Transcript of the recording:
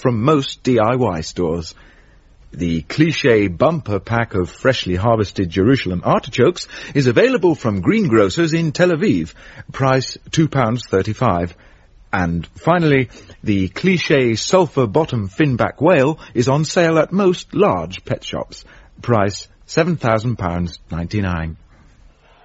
from most DIY stores. The Cliché bumper pack of freshly harvested Jerusalem artichokes is available from greengrocers in Tel Aviv, price £2.35. And finally, the Cliché sulphur bottom finback whale is on sale at most large pet shops, price £7,000.99.